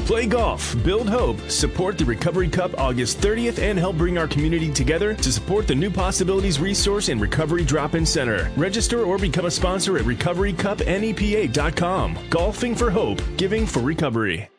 Play golf, build hope, support the Recovery Cup August 30th, and help bring our community together to support the New Possibilities Resource and Recovery Drop-In Center. Register or become a sponsor at recoverycupnepa.com. Golfing for hope, giving for recovery.